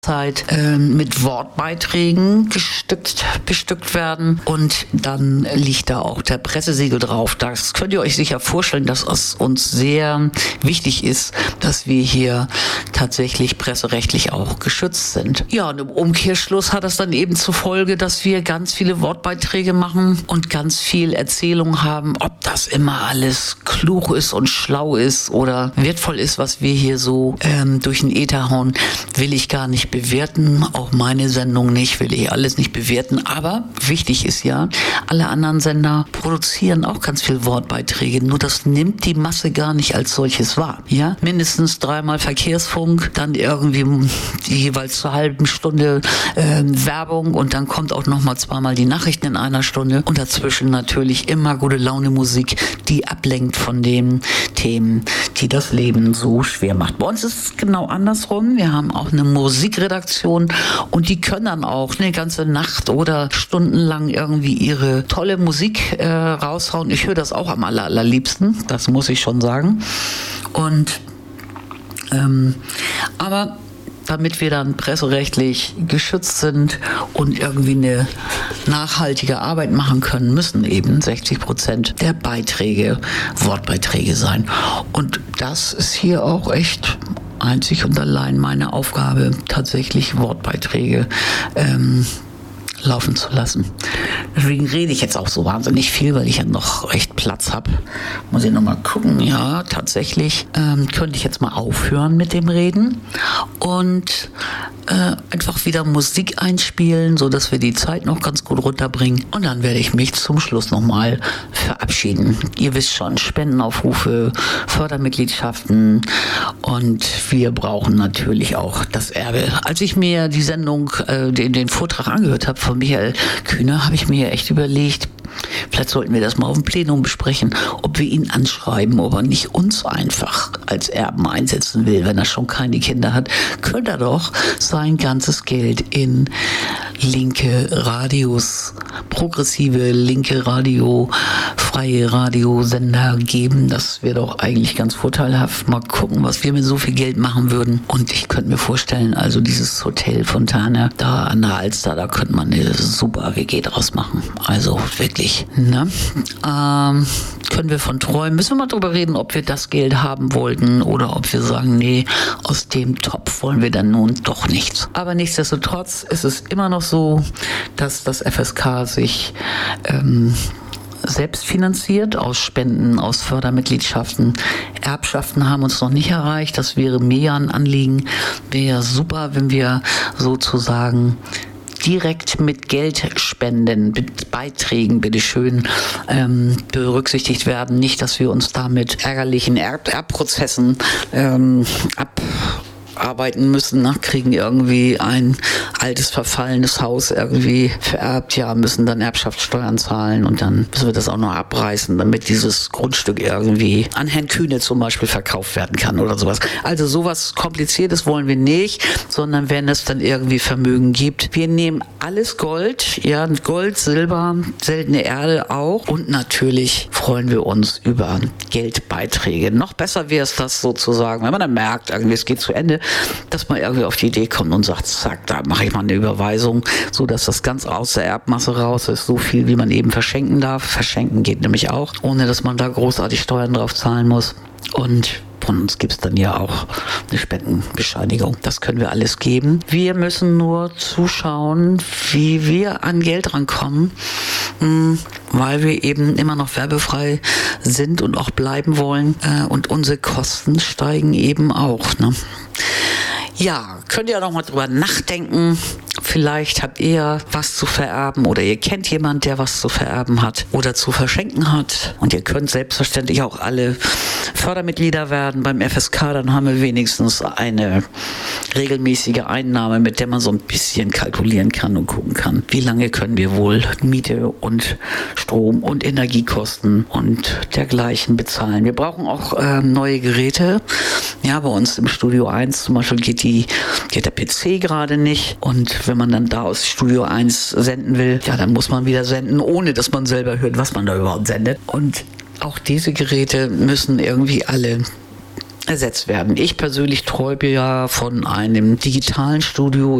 Zeit mit Wortbeiträgen bestückt werden und dann liegt da auch der Pressesiegel drauf. Das könnt ihr euch sicher vorstellen, dass es uns sehr wichtig ist, dass wir hier tatsächlich presserechtlich auch geschützt sind. Ja, und im Umkehrschluss hat das dann eben zur Folge, dass wir ganz viele Wortbeiträge machen und ganz viel Erzählung haben, ob das immer alles klug ist und schlau ist oder wertvoll ist, was wir hier so durch den Äther hauen, will ich gar nicht bewerten, auch meine Sendung nicht, will ich alles nicht bewerten, aber wichtig ist ja, alle anderen Sender produzieren auch ganz viel Wortbeiträge, nur das nimmt die Masse gar nicht als solches wahr, ja, mindestens 3-mal Verkehrsfunk, dann irgendwie jeweils zur halben Stunde Werbung und dann kommt auch nochmal 2-mal die Nachrichten in einer Stunde und dazwischen natürlich immer gute Laune Musik, die ablenkt von den Themen, die das Leben so schwer macht. Bei uns ist es genau andersrum, wir haben auch eine Musikredaktion und die können dann auch eine ganze Nacht oder stundenlang irgendwie ihre tolle Musik raushauen. Ich höre das auch am allerliebsten, das muss ich schon sagen. Und aber damit wir dann presserechtlich geschützt sind und irgendwie eine nachhaltige Arbeit machen können, müssen eben 60% der Beiträge Wortbeiträge sein. Und das ist hier auch echt einzig und allein meine Aufgabe, tatsächlich Wortbeiträge laufen zu lassen. Deswegen rede ich jetzt auch so wahnsinnig viel, weil ich ja noch echt Platz habe. Muss ich noch mal gucken. Ja, tatsächlich könnte ich jetzt mal aufhören mit dem Reden und einfach wieder Musik einspielen, so dass wir die Zeit noch ganz gut runterbringen. Und dann werde ich mich zum Schluss noch mal verabschieden. Ihr wisst schon, Spendenaufrufe, Fördermitgliedschaften und wir brauchen natürlich auch das Erbe. Als ich mir die Sendung, den Vortrag angehört habe von Michael Kühner, habe ich mir echt überlegt, vielleicht sollten wir das mal auf dem Plenum besprechen, ob wir ihn anschreiben, ob er nicht uns einfach als Erben einsetzen will. Wenn er schon keine Kinder hat, könnte er doch sein ganzes Geld in linke Radios, progressive linke Radio, freie Radiosender geben. Das wäre doch eigentlich ganz vorteilhaft. Mal gucken, was wir mit so viel Geld machen würden. Und ich könnte mir vorstellen, also dieses Hotel Fontana da an der Alster, da könnte man eine super WG draus machen. Also wirklich, ne? Können wir von träumen. Müssen wir mal drüber reden, ob wir das Geld haben wollten oder ob wir sagen, nee, aus dem Topf wollen wir dann nun doch nichts. Aber nichtsdestotrotz ist es immer noch so, dass das FSK sich selbst finanziert, aus Spenden, aus Fördermitgliedschaften. Erbschaften haben uns noch nicht erreicht. Das wäre mir ja ein Anliegen. Wäre ja super, wenn wir sozusagen direkt mit Geldspenden, mit Beiträgen, bitteschön, berücksichtigt werden. Nicht, dass wir uns da mit ärgerlichen Erbprozessen abarbeiten müssen, ne? Kriegen irgendwie ein altes, verfallenes Haus irgendwie vererbt, ja, müssen dann Erbschaftssteuern zahlen und dann müssen wir das auch noch abreißen, damit dieses Grundstück irgendwie an Herrn Kühne zum Beispiel verkauft werden kann oder sowas. Also sowas Kompliziertes wollen wir nicht, sondern wenn es dann irgendwie Vermögen gibt. Wir nehmen alles Gold, ja, Gold, Silber, seltene Erde auch und natürlich freuen wir uns über Geldbeiträge. Noch besser wäre es das sozusagen, wenn man dann merkt, irgendwie es geht zu Ende, dass man irgendwie auf die Idee kommt und sagt, zack, da mache ich mal eine Überweisung, so dass das ganz aus der Erbmasse raus ist, so viel wie man eben verschenken darf. Verschenken geht nämlich auch, ohne dass man da großartig Steuern drauf zahlen muss. Und von uns gibt es dann ja auch eine Spendenbescheinigung. Das können wir alles geben. Wir müssen nur zuschauen, wie wir an Geld rankommen, weil wir eben immer noch werbefrei sind und auch bleiben wollen. Und unsere Kosten steigen eben auch, ne? Ja, könnt ihr noch mal drüber nachdenken. Vielleicht habt ihr was zu vererben oder ihr kennt jemanden, der was zu vererben hat oder zu verschenken hat. Und ihr könnt selbstverständlich auch alle Fördermitglieder werden beim FSK. Dann haben wir wenigstens eine regelmäßige Einnahme, mit der man so ein bisschen kalkulieren kann und gucken kann, wie lange können wir wohl Miete und Strom und Energiekosten und dergleichen bezahlen. Wir brauchen auch neue Geräte. Ja, bei uns im Studio 1 zum Beispiel geht der PC gerade nicht. Und wenn man dann da aus Studio 1 senden will, ja, dann muss man wieder senden, ohne dass man selber hört, was man da überhaupt sendet. Und auch diese Geräte müssen irgendwie alle ersetzt werden. Ich persönlich träume ja von einem digitalen Studio.